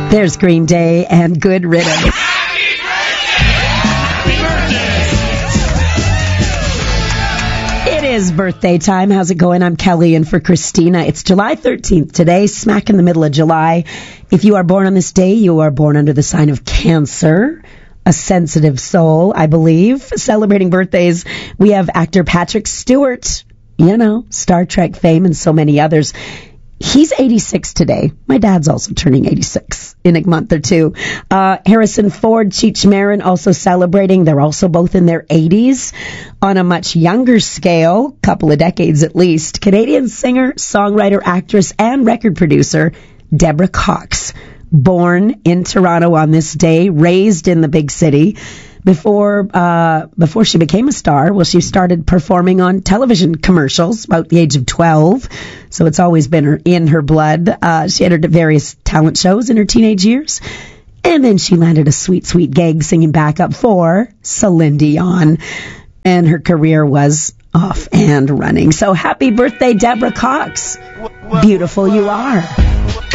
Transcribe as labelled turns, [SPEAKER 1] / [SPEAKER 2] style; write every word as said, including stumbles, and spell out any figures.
[SPEAKER 1] There's Green Day and Good Riddance. It is birthday time. How's it going? I'm Kelly, and for Christina, it's July thirteenth today, smack in the middle of July. If you are born on this day, you are born under the sign of Cancer, a sensitive soul, I believe. Celebrating birthdays, we have actor Patrick Stewart, you know, Star Trek fame and so many others. He's eighty-six today. My dad's also turning eighty-six in a month or two. Uh, Harrison Ford, Cheech Marin also celebrating. They're also both in their eighties. On a much younger scale, couple of decades at least, Canadian singer, songwriter, actress, and record producer Deborah Cox. Born in Toronto on this day, raised in the big city. Before uh, before she became a star, well, she started performing on television commercials about the age of twelve. So it's always been her, in her blood. Uh, she entered various talent shows in her teenage years. And then she landed a sweet, sweet gig singing backup for Celine Dion. And her career was off and running. So happy birthday, Deborah Cox. Beautiful you are.